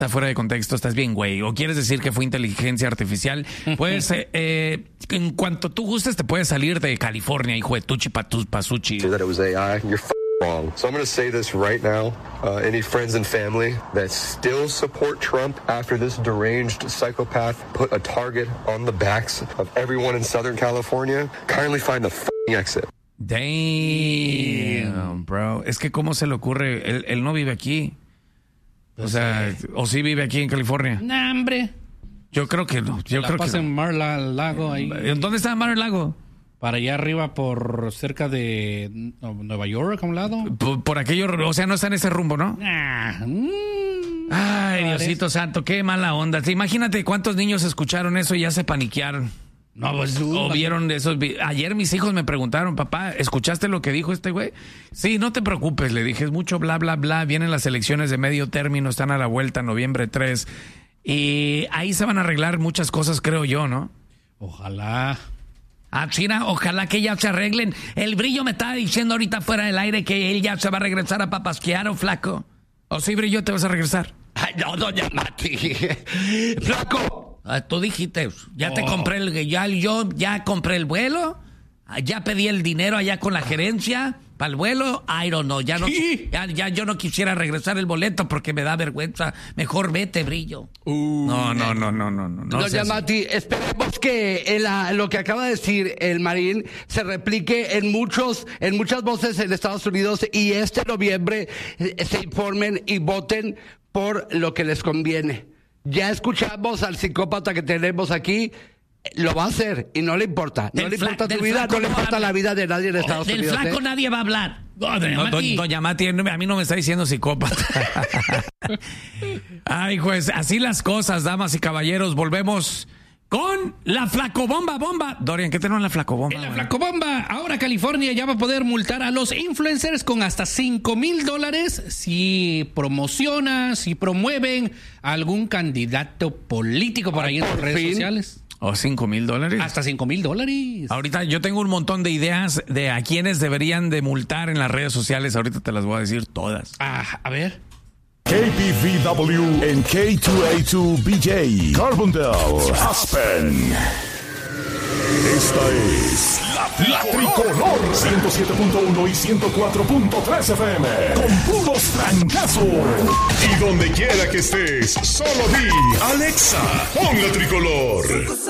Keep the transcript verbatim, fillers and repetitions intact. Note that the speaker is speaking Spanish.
Está fuera de contexto, estás bien, güey. O quieres decir que fue inteligencia artificial. Pues, eh, eh, en cuanto tú gustes, te puedes salir de California, hijo de tuchi patus pasuchi. That it was A I. You're f- wrong. So I'm going to say this right now. Uh, any friends and family that still support Trump after this deranged psychopath put a target on the backs of everyone in Southern California, kindly find the f***ing exit. Damn, bro. Es que cómo se le ocurre, él, él no vive aquí. O sea, o sí vive aquí en California. Nah, hombre. Yo creo que no. Yo la creo pasa que en Mar-a-Lago ahí. ¿Dónde está Mar-a-Lago? Para allá arriba, por cerca de Nueva York, a un lado. Por, por aquello, o sea, no está en ese rumbo, ¿no? Nah. Mm, Ay, parece. Diosito santo, qué mala onda. Imagínate cuántos niños escucharon eso y ya se paniquearon. No, pues tú. O vieron esos. vi- Ayer mis hijos me preguntaron, papá, ¿escuchaste lo que dijo este güey? Sí, no te preocupes, le dije, es mucho bla, bla, bla. Vienen las elecciones de medio término, están a la vuelta, noviembre tres. Y ahí se van a arreglar muchas cosas, creo yo, ¿no? Ojalá. Ah, China, ojalá que ya se arreglen. El Brillo me estaba diciendo ahorita fuera del aire que él ya se va a regresar a papasquear, ¿o flaco? ¿O sí, Brillo, te vas a regresar? Ay, no, doña Mati. Flaco. Ah, tú dijiste, ya te Oh. compré el, ya, yo ya compré el vuelo, ah, ya pedí el dinero allá con la gerencia para el vuelo. I don't know, ya no, ¿Qué? ya, ya yo no quisiera regresar el boleto porque me da vergüenza. Mejor vete, Brillo. no, no, no, no, no, no. no Doña seas- Mati, esperemos que el, ah, lo que acaba de decir el Marín se replique en muchos, en muchas voces en Estados Unidos y este noviembre eh, se informen y voten por lo que les conviene. Ya escuchamos al psicópata que tenemos aquí, lo va a hacer y no le importa. No Del le fla- importa del tu vida, flaco no le no importa habla. la vida de nadie en Estados Del Unidos. flaco ¿eh? nadie va a hablar. No, doña No, do- Mati. doña Mati, no, a mí no me está diciendo psicópata. Ay, pues así las cosas, damas y caballeros. Volvemos con la flacobomba bomba. Dorian, ¿qué tenemos en la flacobomba? En la flacobomba, ahora California ya va a poder multar a los influencers con hasta cinco mil dólares si promocionan, si promueven a algún candidato político por ahí en las por redes fin. sociales. ¿O cinco mil dólares? Hasta cinco mil dólares. Ahorita yo tengo un montón de ideas de a quienes deberían de multar en las redes sociales. Ahorita te las voy a decir todas. Ah, a ver. K P V W en K dos A dos B J, Carbondale, Aspen. Esta es la, la Tricolor ciento siete punto uno y ciento cuatro punto tres F M con puros trancazos. Y donde quiera que estés, solo di Alexa, pon la Tricolor.